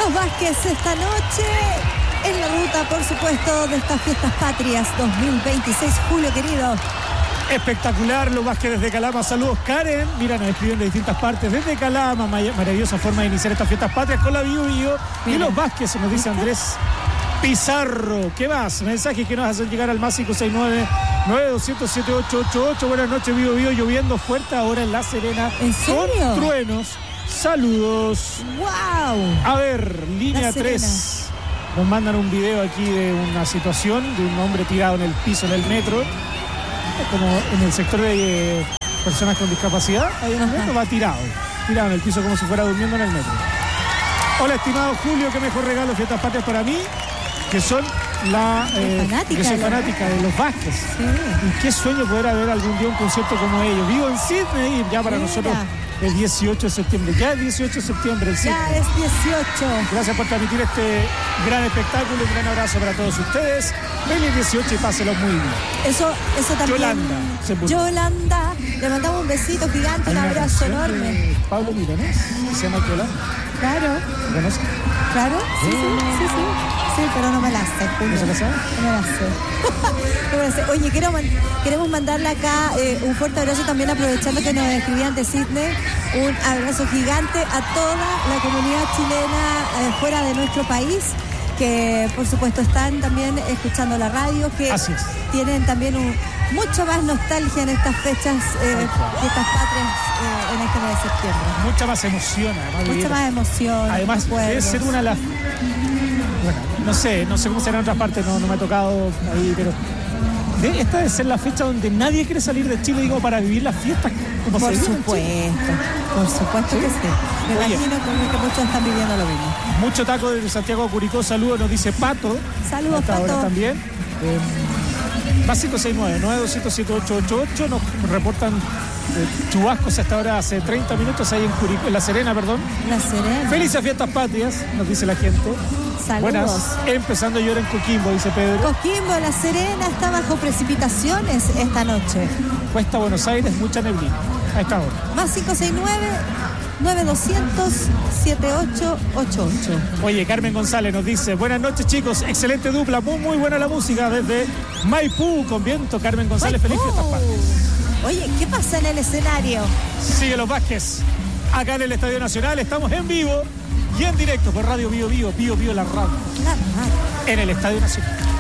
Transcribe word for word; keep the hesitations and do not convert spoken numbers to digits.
Los Vázquez esta noche en la ruta, por supuesto, de estas fiestas patrias dos mil veintiséis. Julio, querido. Espectacular, Los Vázquez desde Calama. Saludos, Karen. Mira, nos escriben de distintas partes desde Calama. Maravillosa forma de iniciar estas fiestas patrias con la Bio Bio. Y Los Vázquez, nos dice Andrés Pizarro. ¿Qué más? Mensajes que nos hacen llegar al más cinco seis nueve, nueve dos cero cero, siete ocho ocho ocho. Buenas noches, Bio Bio. Lloviendo fuerte ahora en La Serena. ¿En serio? Con truenos. Saludos. ¡Wow! A ver, línea tres. Nos mandan un video aquí de una situación de un hombre tirado en el piso en el metro. Como en el sector de eh, personas con discapacidad. Hay un metro, va tirado. Tirado en el piso como si fuera durmiendo en el metro. Hola, estimado Julio, qué mejor regalo fiestas patrias para mí, que son la eh, fanática, que soy la... fanática de Los Vázquez. Sí. Y qué sueño poder haber algún día un concierto como ellos. Vivo en Sydney y ya para Mira. nosotros el dieciocho de septiembre. Ya es dieciocho de septiembre el Sydney. Ya es dieciocho. Gracias por transmitir este gran espectáculo. Un gran abrazo para todos ustedes. Feliz dieciocho y pásenlo muy bien. Eso, eso también. Yolanda. Yolanda. Le mandamos un besito gigante, un abrazo enorme. Pablo Milanés. Se llama Yolanda. Claro. ¿Lo conoces? Claro, sí, sí, sí, sí. Sí, pero no me la sé, Julio. ¿No se la sabe? No me la sé. No me la sé. Oye, quiero man- queremos mandarle acá eh, un fuerte abrazo también, aprovechando que nos escribían de Sydney. Un abrazo gigante a toda la comunidad chilena eh, fuera de nuestro país, que por supuesto están también escuchando la radio, que tienen también un, mucha más nostalgia en estas fechas, eh, fiestas patrias eh, en este mes de septiembre. Mucha más emoción, además. Mucha más emoción. Además, recuerdos. debe ser una de las... Bueno, no sé, no sé cómo será en otras partes, no, no me ha tocado ahí, pero... De, esta debe ser la fecha donde nadie quiere salir de Chile, digo, para vivir las fiestas como por se viven supuesto, en Chile. por supuesto ¿Sí? que sí. Me Oye, imagino que, que muchos están viviendo lo mismo. Mucho taco desde Santiago de Curicó, saludos, nos dice Pato. Saludos, hasta Pato. Ahora también. Eh, más cinco seis nueve, nueve dos cero cero, siete ocho ocho ocho. Nos reportan eh, chubascos hasta ahora hace treinta minutos ahí en Curicó, en La Serena, perdón. La Serena. Felices fiestas patrias, nos dice la gente. Saludos. Buenas, empezando a llorar en Coquimbo, dice Pedro. Coquimbo, La Serena está bajo precipitaciones esta noche. Cuesta Buenos Aires, mucha neblina a esta hora. Más cinco seis nueve, nueve dos cero cero, siete ocho ocho ocho. Oye, Carmen González nos dice, buenas noches chicos, excelente dupla, muy muy buena la música desde Maipú con viento. Carmen González, Maipú. feliz fiestas patrias. Oye, ¿qué pasa en el escenario? Sigue Los Vázquez, acá en el Estadio Nacional, estamos en vivo y en directo por Radio Bio Bio, Bio Bio la radio, La radio. en el Estadio Nacional.